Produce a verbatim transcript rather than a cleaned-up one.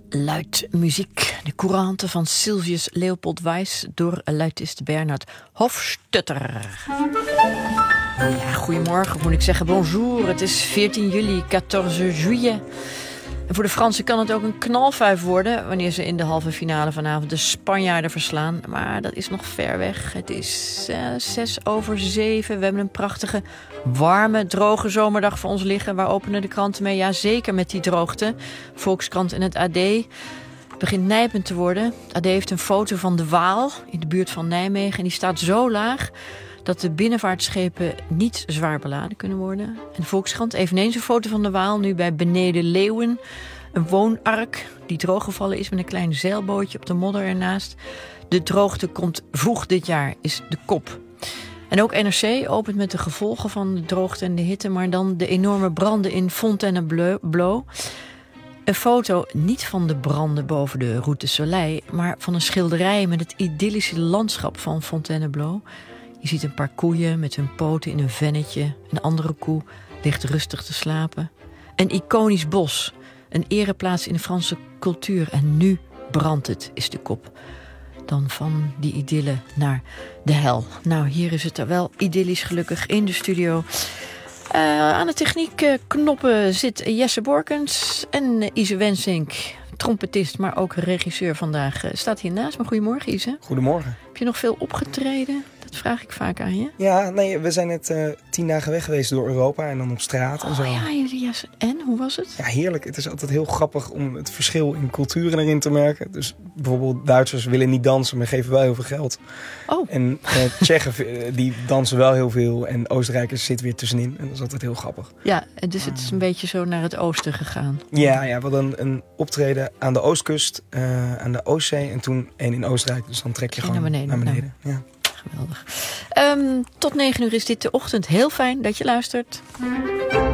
Luidmuziek, de couranten van Sylvius Leopold Weiss door luidist Bernard Hofstadter. Ja, goedemorgen, moet ik zeggen bonjour. Het is veertien juli, veertien juillet. En voor de Fransen kan het ook een knalfuif worden wanneer ze in de halve finale vanavond de Spanjaarden verslaan. Maar dat is nog ver weg. Het is uh, zes over zeven. We hebben een prachtige, warme, droge zomerdag voor ons liggen. Waar openen de kranten mee? Ja, zeker met die droogte. Volkskrant en het A D. Het begint nijpend te worden. Het A D heeft een foto van de Waal in de buurt van Nijmegen. En die staat zo laag dat de binnenvaartschepen niet zwaar beladen kunnen worden. En de Volkskrant eveneens een foto van de Waal, nu bij Beneden Leeuwen. Een woonark die drooggevallen is met een klein zeilbootje op de modder ernaast. De droogte komt vroeg dit jaar, is de kop. En ook N R C opent met de gevolgen van de droogte en de hitte, maar dan de enorme branden in Fontainebleau. Een foto niet van de branden boven de Route du Soleil, maar van een schilderij met het idyllische landschap van Fontainebleau. Je ziet een paar koeien met hun poten in een vennetje. Een andere koe ligt rustig te slapen. Een iconisch bos. Een ereplaats in de Franse cultuur. En nu brandt het, is de kop. Dan van die idylle naar de hel. Nou, hier is het er wel idyllisch gelukkig in de studio. Uh, aan de techniekknoppen zit Jesse Borkens en Ise Wensink. Trompetist, maar ook regisseur vandaag. Uh, staat hier naast me. Goedemorgen, Ise. Goedemorgen. Heb je nog veel opgetreden? Dat vraag ik vaak aan je. Ja, nee, we zijn net uh, tien dagen weg geweest door Europa en dan op straat en oh, zo. Ja, ja, en? Hoe was het? Ja, heerlijk. Het is altijd heel grappig om het verschil in culturen erin te merken. Dus bijvoorbeeld Duitsers willen niet dansen, maar geven wel heel veel geld. Oh. En uh, Tsjechen die dansen wel heel veel en Oostenrijkers zitten weer tussenin. En dat is altijd heel grappig. Ja, dus het is een beetje zo naar het oosten gegaan. Ja, ja, we hadden een, een optreden aan de oostkust, uh, aan de Oostzee en toen één in Oostenrijk. Dus dan trek je gewoon naar beneden. Naar beneden. Nou. Ja. Geweldig. Um, tot negen uur is dit de ochtend. Heel fijn dat je luistert.